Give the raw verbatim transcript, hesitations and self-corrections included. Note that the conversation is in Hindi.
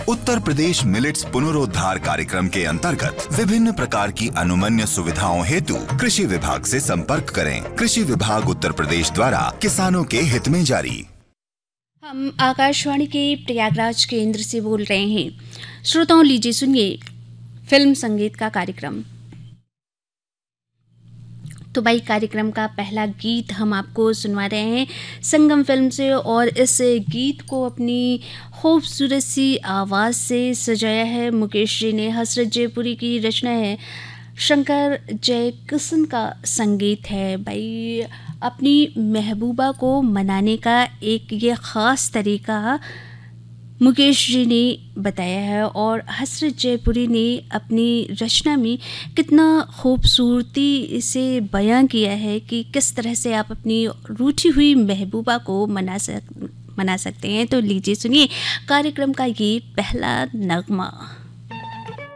उत्तर प्रदेश मिलेट्स पुनरोद्धार कार्यक्रम के अंतर्गत विभिन्न प्रकार की अनुमन्य सुविधाओं हेतु कृषि विभाग से संपर्क करें। कृषि विभाग उत्तर प्रदेश द्वारा किसानों के हित में जारी। हम आकाशवाणी के प्रयागराज केंद्र से बोल रहे हैं। श्रोताओं, लीजिए सुनिए फिल्म संगीत का कार्यक्रम। तो भाई, कार्यक्रम का पहला गीत हम आपको सुनवा रहे हैं संगम फिल्म से, और इस गीत को अपनी खूबसूरत सी आवाज़ से सजाया है मुकेश जी ने। हसरत जयपुरी की रचना है, शंकर जयकिशन का संगीत है। भाई, अपनी महबूबा को मनाने का एक ये ख़ास तरीका मुकेश जी ने बताया है, और हसरत जयपुरी ने अपनी रचना में कितना खूबसूरती से बयां किया है कि किस तरह से आप अपनी रूठी हुई महबूबा को मना सक मना सकते हैं। तो लीजिए सुनिए कार्यक्रम का ये पहला नगमा।